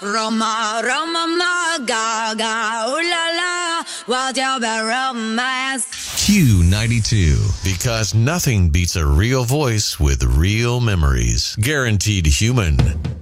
Roma, Roma, ma, ga, ooh la la, what's your bad romance? Q92, because nothing beats a real voice with real memories. Guaranteed human.